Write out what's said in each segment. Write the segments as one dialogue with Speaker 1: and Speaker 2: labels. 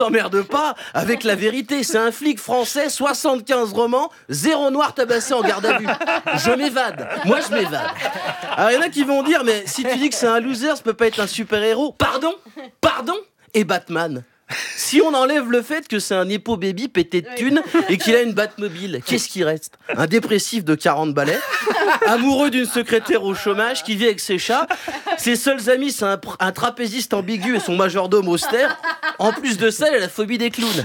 Speaker 1: t'emmerde pas avec la vérité. C'est un flic français, 75 romans, 0 noir tabassé en garde à vue. Je m'évade. Moi, je m'évade. Alors, il y en a qui vont dire, mais si tu dis que c'est un loser, ça peut pas être un super-héros. Pardon ? Et Batman ? Si on enlève le fait que c'est un épo baby pété de thunes et qu'il a une Batmobile, qu'est-ce qui reste ? Un dépressif de 40 balais, amoureux d'une secrétaire au chômage qui vit avec ses chats. Ses seuls amis, c'est un trapéziste ambigu et son majordome austère. En plus de ça, il a la phobie des clowns.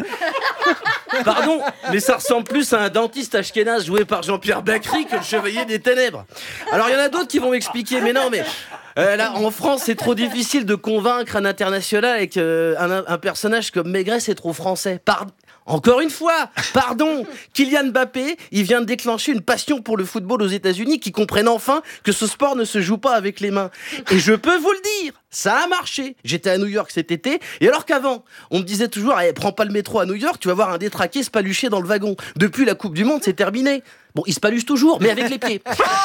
Speaker 1: Pardon, mais ça ressemble plus à un dentiste ashkénaze joué par Jean-Pierre Bacry que le chevalier des ténèbres. Alors il y en a d'autres qui vont m'expliquer, mais non, mais... là, en France, c'est trop difficile de convaincre un international avec un personnage comme Maigret, c'est trop français. Encore une fois, pardon, Kylian Mbappé, il vient de déclencher une passion pour le football aux États-Unis qui comprennent enfin que ce sport ne se joue pas avec les mains. Et je peux vous le dire, ça a marché. J'étais à New York cet été, et alors qu'avant, on me disait toujours, prends pas le métro à New York, tu vas voir un détraqué se palucher dans le wagon. Depuis la Coupe du Monde, c'est terminé. Bon, il se paluche toujours, mais avec les pieds.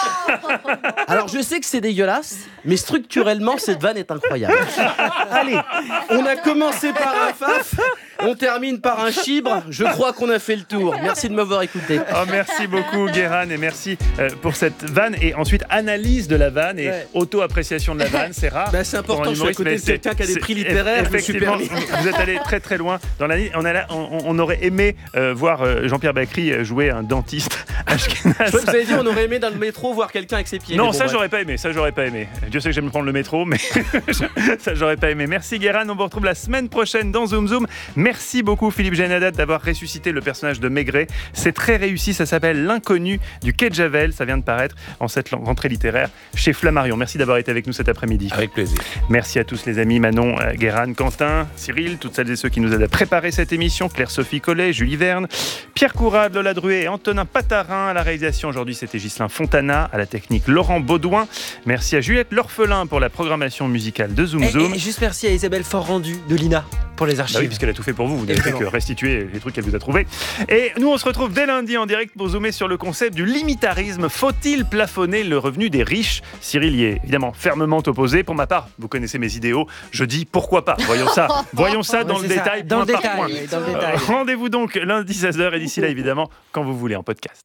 Speaker 1: Alors, je sais que c'est dégueulasse, mais structurellement, cette vanne est incroyable. Allez, on a commencé par un faf, on termine par un chibre. Je crois qu'on a fait le tour. Merci de m'avoir écouté.
Speaker 2: Oh, merci beaucoup, Guérin, et merci pour cette vanne. Et ensuite, analyse de la vanne et auto-appréciation de la vanne. C'est rare.
Speaker 1: C'est important, je suis à côté de quelqu'un qui a des prix littéraires.
Speaker 2: Effectivement, vous êtes allé très très loin dans la ligne. On aurait aimé voir Jean-Pierre Bacry jouer un dentiste.
Speaker 1: Je crois que vous avez dit on aurait aimé dans le métro voir quelqu'un avec ses pieds.
Speaker 2: Non, ça j'aurais pas aimé. Dieu sait que j'aime prendre le métro, mais ça j'aurais pas aimé. Merci Guérin, on vous retrouve la semaine prochaine dans Zoom Zoom. Merci beaucoup Philippe Genadat d'avoir ressuscité le personnage de Maigret. C'est très réussi, ça s'appelle L'inconnu du quai de Javel. Ça vient de paraître en cette rentrée littéraire chez Flammarion. Merci d'avoir été avec nous cet après-midi.
Speaker 3: Avec plaisir.
Speaker 2: Merci à tous les amis, Manon, Guérin, Quentin, Cyril, toutes celles et ceux qui nous aident à préparer cette émission, Claire-Sophie Collet, Julie Verne, Pierre Courade, Lola Druet et Antonin Patarin à la réalisation. Aujourd'hui, c'était Ghislain Fontana, à la technique Laurent Baudouin. Merci à Juliette L'Orphelin pour la programmation musicale de Zoom Zoom.
Speaker 4: Et juste merci à Isabelle Fort-Rendu de l'INA pour les archives.
Speaker 2: Bah oui, puisqu'elle a tout fait pour vous. Vous n'avez fait que restituer les trucs qu'elle vous a trouvés. Et nous, on se retrouve dès lundi en direct pour zoomer sur le concept du limitarisme. Faut-il plafonner le revenu des riches ? Cyril y est évidemment fermement opposé. Pour ma part, vous connaissez mes idéaux. Je dis pourquoi pas. Voyons ça dans le détail.
Speaker 4: Dans le détail.
Speaker 2: Rendez-vous donc lundi 16h et d'ici là, évidemment, quand vous voulez en podcast.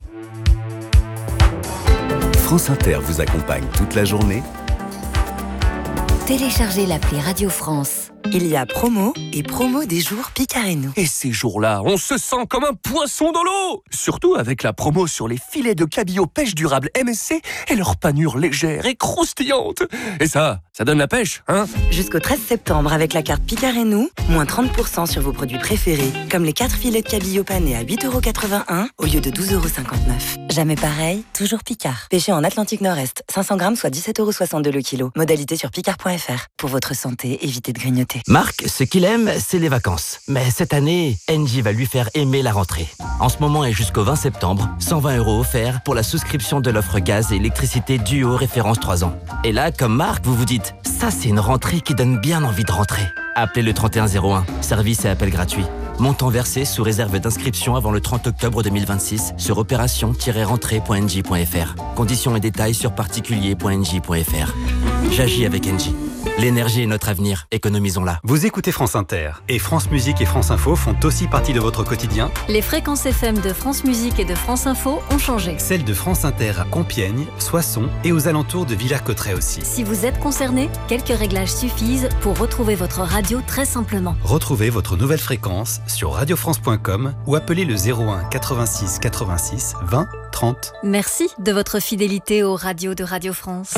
Speaker 5: France Inter vous accompagne toute la journée.
Speaker 6: Téléchargez l'appli Radio France. Il y a promo et promo des jours Picard et nous.
Speaker 7: Et ces jours-là, on se sent comme un poisson dans l'eau. Surtout avec la promo sur les filets de cabillaud pêche durable MSC et leur panure légère et croustillante. Et ça donne la pêche, hein ?
Speaker 6: Jusqu'au 13 septembre, avec la carte Picard et nous, moins 30% sur vos produits préférés, comme les 4 filets de cabillaud panés à 8,81€ au lieu de 12,59€. Jamais pareil, toujours Picard. Pêché en Atlantique Nord-Est, 500 grammes, soit 17,62€ le kilo. Modalité sur picard.fr. Pour votre santé, évitez de grignoter.
Speaker 8: Marc, ce qu'il aime, c'est les vacances. Mais cette année, Engie va lui faire aimer la rentrée. En ce moment et jusqu'au 20 septembre, 120€ offerts pour la souscription de l'offre gaz et électricité Duo référence 3 ans. Et là, comme Marc, vous vous dites, ça c'est une rentrée qui donne bien envie de rentrer. Appelez le 3101, service et appel gratuit. Montant versé sous réserve d'inscription avant le 30 octobre 2026 sur opération-rentrée.engie.fr. Conditions et détails sur particulier.engie.fr. J'agis avec Engie. L'énergie est notre avenir, économisons-la.
Speaker 9: Vous écoutez France Inter et France Musique et France Info font aussi partie de votre quotidien.
Speaker 10: Les fréquences FM de France Musique et de France Info ont changé.
Speaker 9: Celles de France Inter à Compiègne, Soissons et aux alentours de Villers-Cotterêts aussi.
Speaker 10: Si vous êtes concerné, quelques réglages suffisent pour retrouver votre radio très simplement.
Speaker 9: Retrouvez votre nouvelle fréquence sur radiofrance.com ou appelez le 01 86 86 20 30.
Speaker 10: Merci de votre fidélité aux radios de Radio France.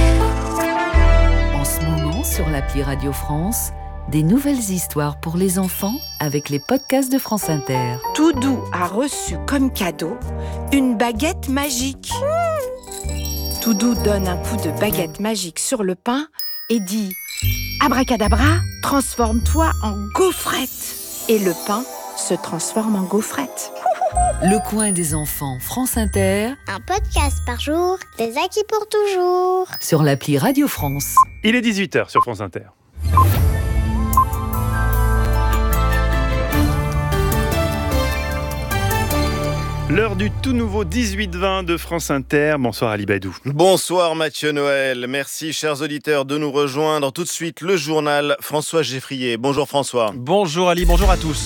Speaker 11: En ce moment, sur l'appli Radio France, des nouvelles histoires pour les enfants avec les podcasts de France Inter.
Speaker 12: Toudou a reçu comme cadeau une baguette magique. Toudou donne un coup de baguette magique sur le pain et dit « Abracadabra, transforme-toi en gaufrette !» Et le pain se transforme en gaufrette.
Speaker 11: Le coin des enfants France Inter.
Speaker 13: Un podcast par jour, des acquis pour toujours.
Speaker 11: Sur l'appli Radio France.
Speaker 2: Il est 18h sur France Inter. L'heure du tout nouveau 18-20 de France Inter. Bonsoir Ali Badou.
Speaker 3: Bonsoir Mathieu Noël. Merci chers auditeurs de nous rejoindre. Tout de suite le journal François Geffrier. Bonjour François.
Speaker 14: Bonjour Ali, bonjour à tous.